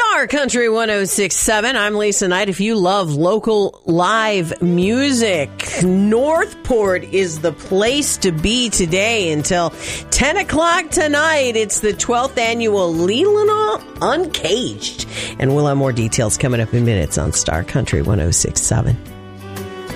Star Country 106.7. I'm Lisa Knight. If you love local live music, Northport is the place to be today until 10 o'clock tonight. It's the 12th annual Leelanau Uncaged. And we'll have more details coming up in minutes on Star Country 106.7.